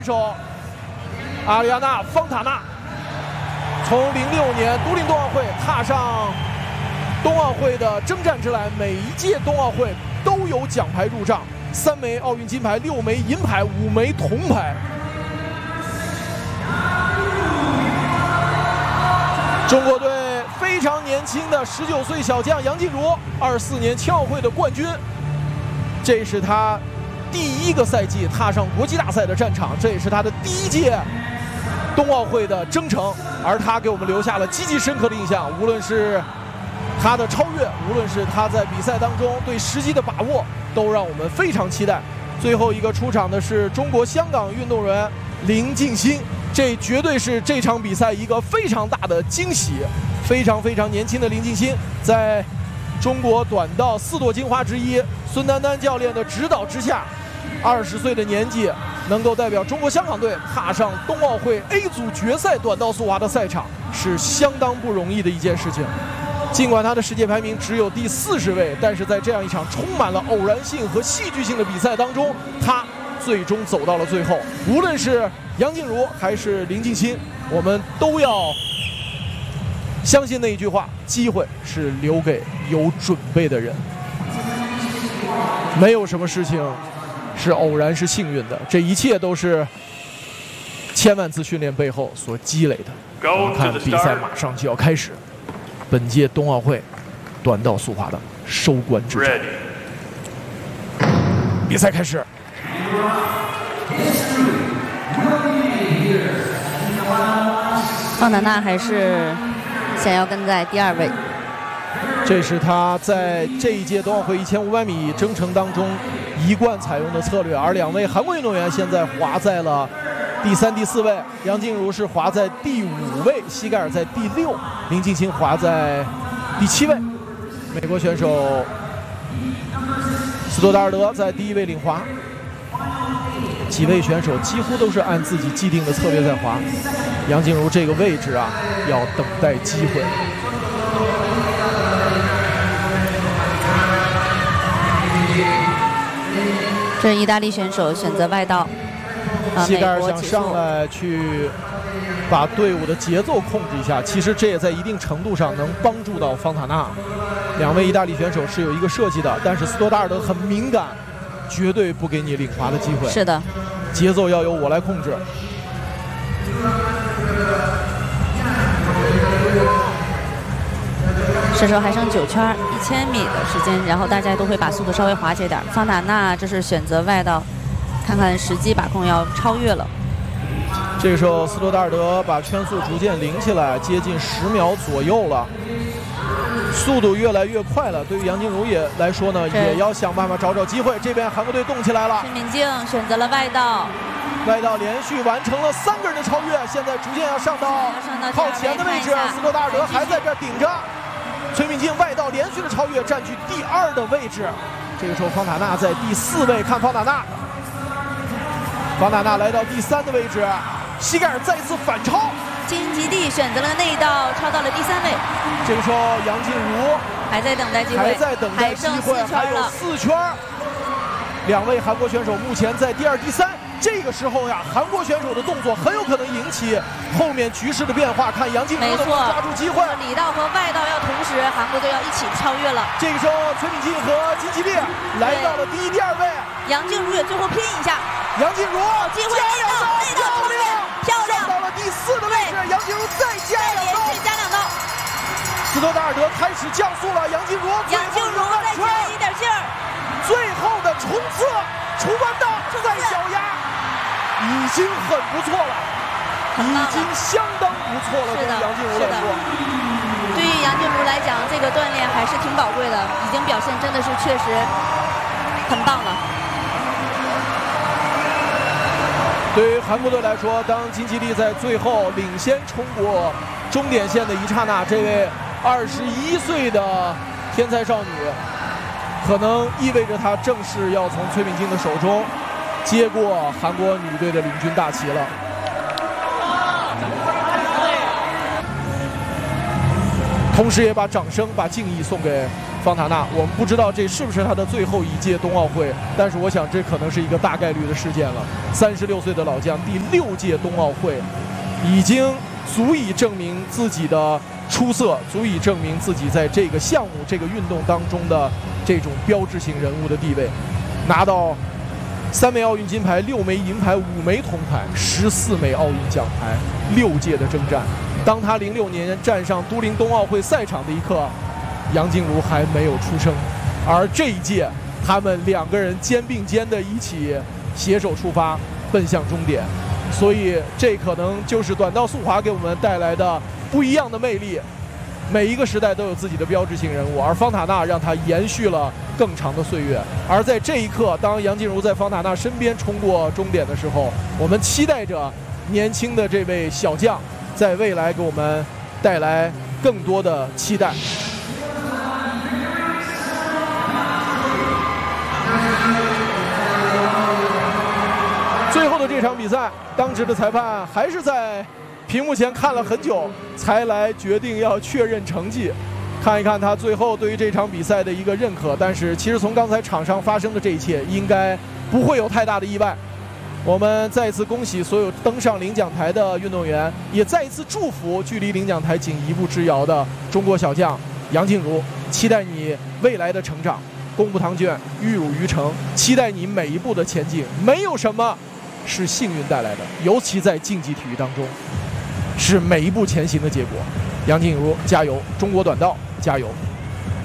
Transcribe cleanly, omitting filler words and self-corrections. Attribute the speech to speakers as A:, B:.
A: 手阿里亚娜·方塔纳从06年都灵冬奥会踏上冬奥会的征战之来，每一届冬奥会都有奖牌入账，3枚奥运金牌，6枚银牌，5枚铜牌。中国队非常年轻的19岁小将杨静茹，24年青奥会的冠军，这是他第1个赛季踏上国际大赛的战场，这也是他的第1届冬奥会的征程，而他给我们留下了极其深刻的印象。无论是他的超越，无论是他在比赛当中对时机的把握，都让我们非常期待。最后一个出场的是中国香港运动员林静欣，这绝对是这场比赛一个非常大的惊喜。非常年轻的林静欣，在中国短道4朵金花之一孙丹丹教练的指导之下，20岁的年纪能够代表中国香港队踏上冬奥会 A 组决赛短道速滑的赛场，是相当不容易的一件事情。尽管他的世界排名只有第40位，但是在这样一场充满了偶然性和戏剧性的比赛当中，他最终走到了最后。无论是杨静茹还是林静欣，我们都要相信那一句话：机会是留给有准备的人。没有什么事情是偶然是幸运的，这一切都是千万次训练背后所积累的。我们看比赛马上就要开始，本届冬奥会短道速滑的收官之战。比赛开始。
B: 方塔纳还是想要跟在第2位。
A: 这是他在这一届冬奥会1500米征程当中一贯采用的策略，而2位韩国运动员现在滑在了第3、第4位，杨静茹是滑在第5位，西盖尔在第6，林静欣滑在第7位。美国选手斯托达尔德在第1位领滑，几位选手几乎都是按自己既定的策略在滑。杨静茹这个位置啊，要等待机会。
B: 这是意大利选手选择外道，
A: 西盖尔想上来去把队伍的节奏控制一下，其实这也在一定程度上能帮助到方塔纳。2位意大利选手是有一个设计的，但是斯托达尔德很敏感，绝对不给你领滑的机会。
B: 是的，
A: 节奏要由我来控制。
B: 这时候还剩9圈，1000米的时间，然后大家都会把速度稍微滑起点。方塔纳这是选择外道，看看时机把控要超越了。
A: 这个时候斯托达尔德把圈速逐渐领起来，接近10秒左右了，速度越来越快了。对于杨静茹也来说呢，也要想办法找机会。这边韩国队动起来了，
B: 崔敏静选择了外道，
A: 外道连续完成了3个人的超越，现在逐渐要上到靠前的位置。斯托达尔德还在这顶着。崔敏静外道连续的超越，占据第2的位置。这个时候方塔纳在第4位，看方塔纳，方塔纳来到第3的位置，西盖尔再次反超。
B: 金吉利选择了内道，超到了第3位。
A: 这个时候杨静茹
B: 还在等待机会，
A: 还在等待机会，还有4圈。2位韩国选手目前在第2、第3。这个时候呀，韩国选手的动作很有可能引起后面局势的变化。看杨静茹能不能抓住机会。
B: 里道和外道要同时，韩国队要一起超越了。
A: 这个时候，崔敏静和金吉利来到了第1、第2位。
B: 杨静茹也最后拼一下。
A: 杨静茹
B: 机会，内道，漂亮，
A: 上到了第4的位置。杨静茹再加2道，
B: 连续加2道。
A: 斯托达尔德开始降速了，杨静茹
B: 再加一点劲儿。
A: 最后的冲刺，出弯道再小压。已经很不错了，已经相当不错了。对于杨静茹来说，
B: 对于杨静茹来讲，这个锻炼还是挺宝贵的，已经表现真的是确实很棒了。
A: 对于韩国队来说，当金吉利在最后领先冲过终点线的一刹那，这位21岁的天才少女，可能意味着她正式要从崔敏静的手中接过韩国女队的领军大旗了。同时也把掌声、把敬意送给方塔纳。我们不知道这是不是他的最后一届冬奥会，但是我想这可能是一个大概率的事件了。36岁的老将，第6届冬奥会，已经足以证明自己的出色，足以证明自己在这个项目、这个运动当中的这种标志性人物的地位，拿到3枚奥运金牌、6枚银牌、5枚铜牌、14枚奥运奖牌，6届的征战。当他06年站上都灵冬奥会赛场的一刻，杨静茹还没有出生，而这一届，他们2个人肩并肩的一起携手出发，奔向终点。所以，这可能就是短道速滑给我们带来的不一样的魅力。每一个时代都有自己的标志性人物，而方塔纳让他延续了更长的岁月。而在这一刻，当杨静茹在方塔纳身边冲过终点的时候，我们期待着年轻的这位小将在未来给我们带来更多的期待。最后的这场比赛，当值的裁判还是在屏幕前看了很久，才来决定要确认成绩，看一看他最后对于这场比赛的一个认可。但是其实从刚才场上发生的这一切，应该不会有太大的意外。我们再一次恭喜所有登上领奖台的运动员，也再一次祝福距离领奖台仅一步之遥的中国小将杨静茹，期待你未来的成长，功不唐捐，玉汝于成，期待你每一步的前进。没有什么是幸运带来的，尤其在竞技体育当中，是每一步前行的结果。杨静茹加油，中国短道加油！